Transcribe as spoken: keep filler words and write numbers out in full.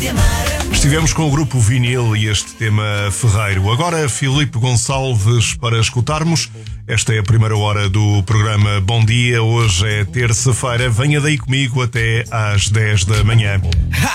Estivemos com o grupo Vinil e este tema Ferreiro. Agora Filipe Gonçalves para escutarmos. Esta é a primeira hora do programa Bom Dia. Hoje é terça-feira. Venha daí comigo até às dez da manhã.